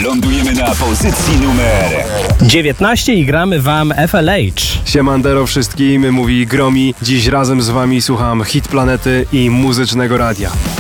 Lądujemy na pozycji numer 19 i gramy wam FLH. Siemandero wszystkim, mówi Gromi. Dziś razem z wami słucham Hit Planety i Muzycznego Radia.